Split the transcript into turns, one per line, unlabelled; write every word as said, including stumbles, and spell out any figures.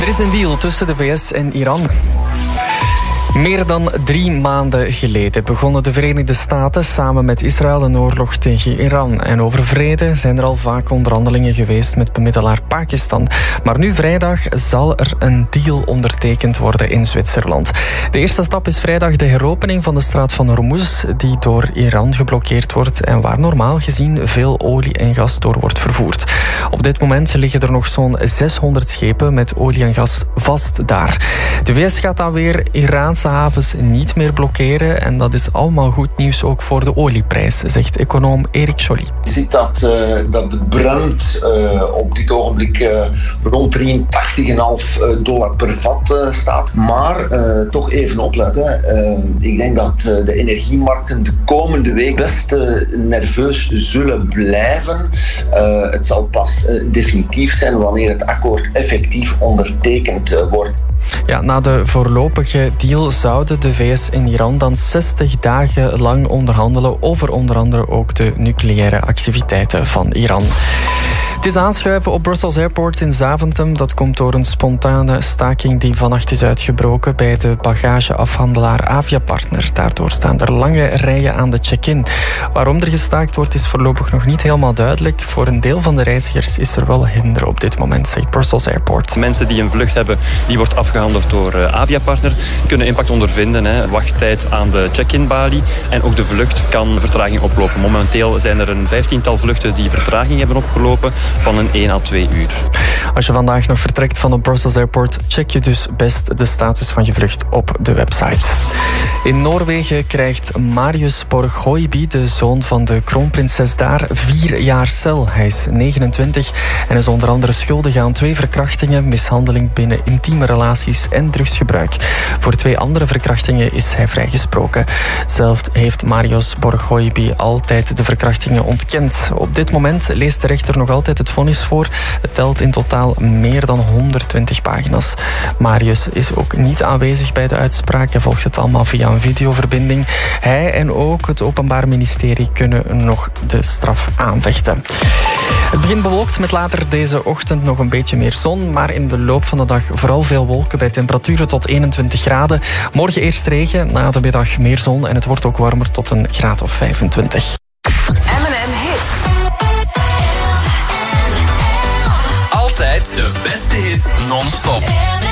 Er is een deal tussen de V S en Iran. Meer dan drie maanden geleden begonnen de Verenigde Staten samen met Israël een oorlog tegen Iran. En over vrede zijn er al vaak onderhandelingen geweest met bemiddelaar Pakistan. Maar nu vrijdag zal er een deal ondertekend worden in Zwitserland. De eerste stap is vrijdag de heropening van de straat van Hormuz, die door Iran geblokkeerd wordt en waar normaal gezien veel olie en gas door wordt vervoerd. Op dit moment liggen er nog zo'n zeshonderd schepen met olie en gas vast daar. De V S gaat dan weer Iraanse havens niet meer blokkeren en dat is allemaal goed nieuws ook voor de olieprijs, zegt econoom Erik Joly.
Je ziet dat, uh, dat de Brent uh, op dit ogenblik uh, rond drieëntachtig komma vijf dollar per vat uh, staat. Maar uh, toch even opletten. Uh, ik denk dat uh, de energiemarkten de komende week best uh, nerveus zullen blijven. Uh, het zal pas uh, definitief zijn wanneer het akkoord effectief ondertekend uh, wordt.
Ja, na de voorlopige deal zouden de V S en Iran dan zestig dagen lang onderhandelen over onder andere ook de nucleaire activiteiten van Iran. Het is aanschuiven op Brussels Airport in Zaventem. Dat komt door een spontane staking die vannacht is uitgebroken bij de bagageafhandelaar Aviapartner. Daardoor staan er lange rijen aan de check-in. Waarom er gestaakt wordt is voorlopig nog niet helemaal duidelijk. Voor een deel van de reizigers is er wel hinder op dit moment, zegt Brussels Airport.
Mensen die een vlucht hebben, die wordt afgehandeld door Aviapartner, kunnen impact ondervinden. Hè. Wachttijd aan de check-in balie en ook de vlucht kan vertraging oplopen. Momenteel zijn er een vijftiental vluchten die vertraging hebben opgelopen van een één à twee uur.
Als je vandaag nog vertrekt van de Brussels Airport, check je dus best de status van je vlucht op de website. In Noorwegen krijgt Marius Borghoiby, de zoon van de kroonprinses daar, vier jaar cel. Hij is negenentwintig en is onder andere schuldig aan twee verkrachtingen, mishandeling binnen intieme relaties en drugsgebruik. Voor twee andere verkrachtingen is hij vrijgesproken. Zelf heeft Marius Borghoiby altijd de verkrachtingen ontkend. Op dit moment leest de rechter nog altijd het vonnis voor. Het telt in totaal meer dan honderdtwintig pagina's. Marius is ook niet aanwezig bij de uitspraak. Hij volgt het allemaal via een videoverbinding. Hij en ook het Openbaar Ministerie kunnen nog de straf aanvechten. Het begint bewolkt met later deze ochtend nog een beetje meer zon, maar in de loop van de dag vooral veel wolken bij temperaturen tot eenentwintig graden. Morgen eerst regen, na de middag meer zon en het wordt ook warmer tot een graad of vijfentwintig.
M en M Hits.
Altijd de beste hits non-stop.